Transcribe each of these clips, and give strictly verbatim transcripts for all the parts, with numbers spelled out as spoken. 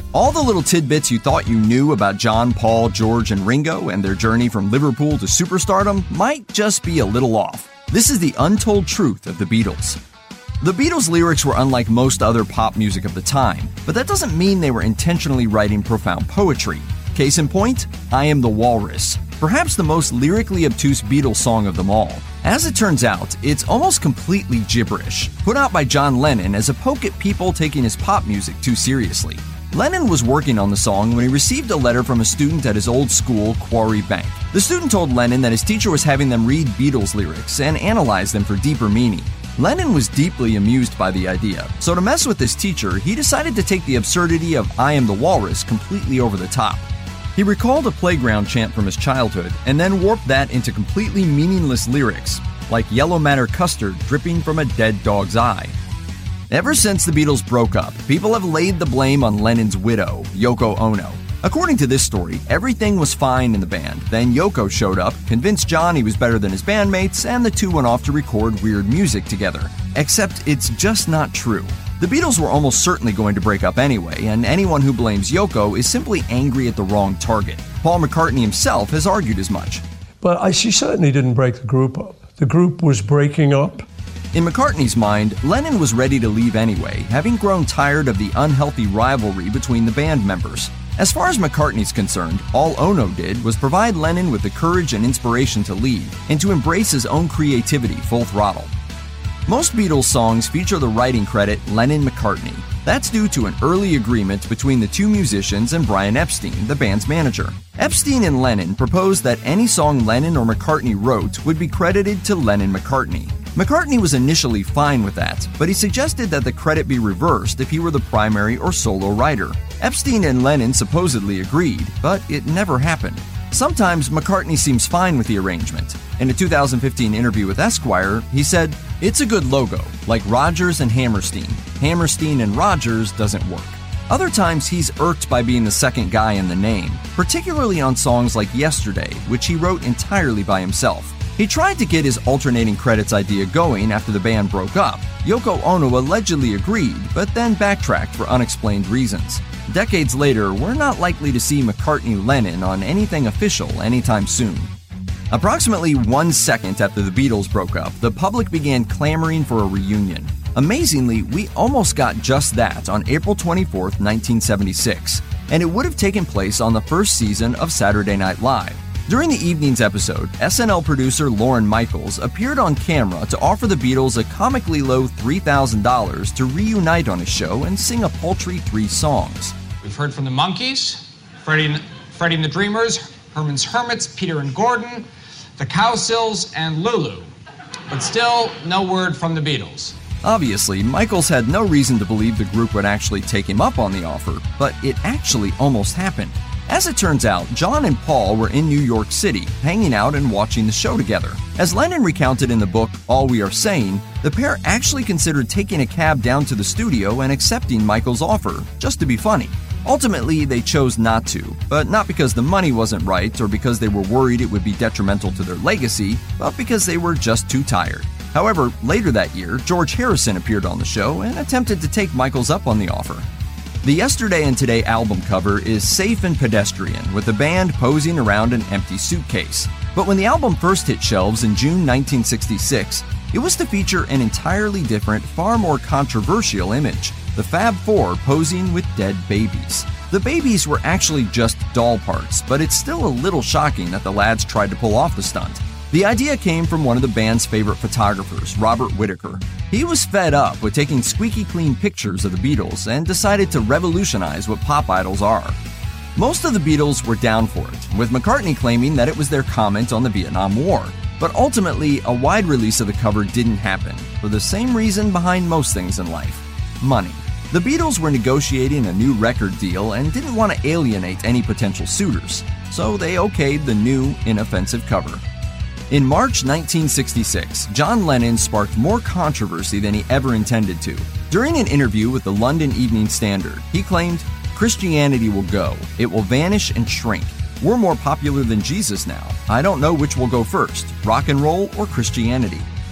All the little tidbits you thought you knew about John, Paul, George, and Ringo and their journey from Liverpool to superstardom might just be a little off. This is the untold truth of the Beatles. The Beatles' lyrics were unlike most other pop music of the time, but that doesn't mean they were intentionally writing profound poetry. Case in point, I Am the Walrus, perhaps the most lyrically obtuse Beatles song of them all. As it turns out, it's almost completely gibberish, put out by John Lennon as a poke at people taking his pop music too seriously. Lennon was working on the song when he received a letter from a student at his old school, Quarry Bank. The student told Lennon that his teacher was having them read Beatles lyrics and analyze them for deeper meaning. Lennon was deeply amused by the idea, so to mess with his teacher, he decided to take the absurdity of I Am the Walrus completely over the top. He recalled a playground chant from his childhood and then warped that into completely meaningless lyrics, like yellow matter custard dripping from a dead dog's eye. Ever since the Beatles broke up, people have laid the blame on Lennon's widow, Yoko Ono. According to this story, everything was fine in the band. Then Yoko showed up, convinced John he was better than his bandmates, and the two went off to record weird music together. Except it's just not true. The Beatles were almost certainly going to break up anyway, and anyone who blames Yoko is simply angry at the wrong target. Paul McCartney himself has argued as much. But I, she certainly didn't break the group up. The group was breaking up. In McCartney's mind, Lennon was ready to leave anyway, having grown tired of the unhealthy rivalry between the band members. As far as McCartney's concerned, all Ono did was provide Lennon with the courage and inspiration to lead and to embrace his own creativity full throttle. Most Beatles songs feature the writing credit Lennon-McCartney. That's due to an early agreement between the two musicians and Brian Epstein, the band's manager. Epstein and Lennon proposed that any song Lennon or McCartney wrote would be credited to Lennon-McCartney. McCartney was initially fine with that, but he suggested that the credit be reversed if he were the primary or solo writer. Epstein and Lennon supposedly agreed, but it never happened. Sometimes McCartney seems fine with the arrangement. In a two thousand fifteen interview with Esquire, he said, "It's a good logo, like Rodgers and Hammerstein. Hammerstein and Rodgers doesn't work." Other times he's irked by being the second guy in the name, particularly on songs like Yesterday, which he wrote entirely by himself. He tried to get his alternating credits idea going after the band broke up. Yoko Ono allegedly agreed, but then backtracked for unexplained reasons. Decades later, we're not likely to see McCartney-Lennon on anything official anytime soon. Approximately one second after the Beatles broke up, the public began clamoring for a reunion. Amazingly, we almost got just that on April twenty-fourth, nineteen seventy-six, and it would have taken place on the first season of Saturday Night Live. During the evening's episode, S N L producer Lorne Michaels appeared on camera to offer the Beatles a comically low three thousand dollars to reunite on his show and sing a paltry three songs. We've heard from the Monkees, Freddie and, Freddie and the Dreamers, Herman's Hermits, Peter and Gordon, the Cowsills, and Lulu. But still, no word from the Beatles. Obviously, Michaels had no reason to believe the group would actually take him up on the offer, but it actually almost happened. As it turns out, John and Paul were in New York City, hanging out and watching the show together. As Lennon recounted in the book All We Are Saying, the pair actually considered taking a cab down to the studio and accepting Michaels' offer, just to be funny. Ultimately, they chose not to, but not because the money wasn't right or because they were worried it would be detrimental to their legacy, but because they were just too tired. However, later that year, George Harrison appeared on the show and attempted to take Michaels up on the offer. The Yesterday and Today album cover is safe and pedestrian, with the band posing around an empty suitcase. But when the album first hit shelves in June nineteen sixty-six, it was to feature an entirely different, far more controversial image, the Fab Four posing with dead babies. The babies were actually just doll parts, but it's still a little shocking that the lads tried to pull off the stunt. The idea came from one of the band's favorite photographers, Robert Whittaker. He was fed up with taking squeaky clean pictures of the Beatles and decided to revolutionize what pop idols are. Most of the Beatles were down for it, with McCartney claiming that it was their comment on the Vietnam War. But ultimately, a wide release of the cover didn't happen, for the same reason behind most things in life: money. The Beatles were negotiating a new record deal and didn't want to alienate any potential suitors, so they okayed the new, inoffensive cover. In March nineteen sixty-six, John Lennon sparked more controversy than he ever intended to. During an interview with the London Evening Standard, he claimed, "Christianity will go. It will vanish and shrink. We're more popular than Jesus now. I don't know which will go first, rock and roll or Christianity."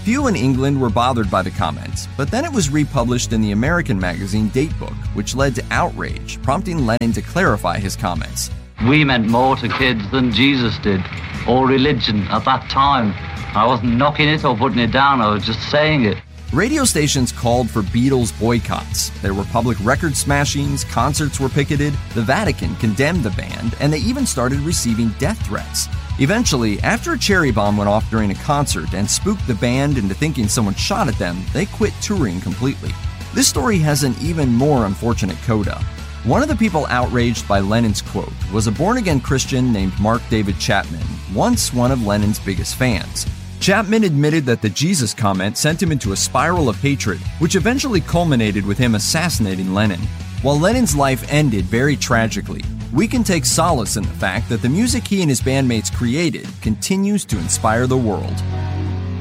Few in England were bothered by the comments, but then it was republished in the American magazine Datebook, which led to outrage, prompting Lennon to clarify his comments. We meant more to kids than Jesus did, or religion at that time. I wasn't knocking it or putting it down, I was just saying it. Radio stations called for Beatles boycotts. There were public record smashings, concerts were picketed, the Vatican condemned the band, and they even started receiving death threats. Eventually, after a cherry bomb went off during a concert and spooked the band into thinking someone shot at them, they quit touring completely. This story has an even more unfortunate coda. One of the people outraged by Lennon's quote was a born-again Christian named Mark David Chapman, once one of Lennon's biggest fans. Chapman admitted that the Jesus comment sent him into a spiral of hatred, which eventually culminated with him assassinating Lennon. While Lennon's life ended very tragically, we can take solace in the fact that the music he and his bandmates created continues to inspire the world.